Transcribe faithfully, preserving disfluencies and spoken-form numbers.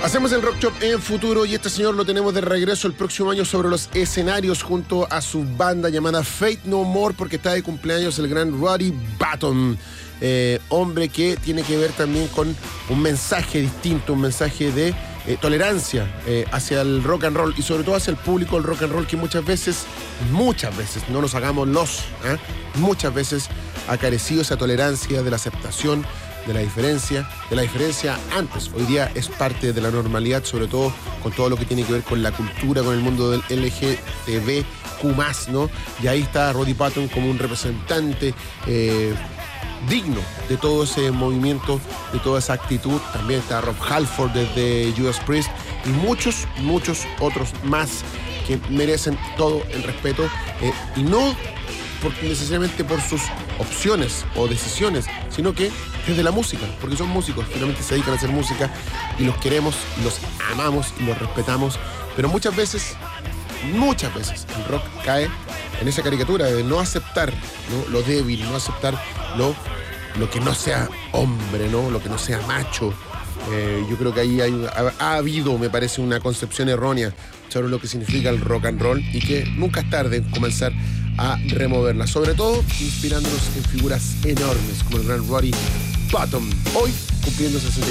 Hacemos el Rock Shop en futuro y este señor lo tenemos de regreso el próximo año sobre los escenarios junto a su banda llamada Faith No More, porque está de cumpleaños el gran Roddy Button, eh, hombre que tiene que ver también con un mensaje distinto, un mensaje de eh, tolerancia eh, hacia el rock and roll y sobre todo hacia el público del rock and roll, que muchas veces, muchas veces, no nos hagamos los, ¿eh? muchas veces ha carecido esa tolerancia de la aceptación, de la diferencia, de la diferencia antes. Hoy día es parte de la normalidad, sobre todo con todo lo que tiene que ver con la cultura, con el mundo del L G T B Q más, ¿no? Y ahí está Roddy Button como un representante eh, digno de todo ese movimiento, de toda esa actitud. También está Rob Halford desde Judas Priest y muchos, muchos otros más que merecen todo el respeto eh, y no por, necesariamente por sus opciones o decisiones, sino que desde la música, porque son músicos, finalmente se dedican a hacer música y los queremos, los amamos y los respetamos, pero muchas veces, muchas veces el rock cae en esa caricatura de no aceptar, ¿no?, lo débil, no aceptar lo, lo que no sea hombre, ¿no?, lo que no sea macho. Eh, yo creo que ahí hay, ha, ha habido, me parece, una concepción errónea sobre lo que significa el rock and roll y que nunca es tarde en comenzar a removerla, sobre todo inspirándonos en figuras enormes como el gran Roddy Button, hoy cumpliendo sesenta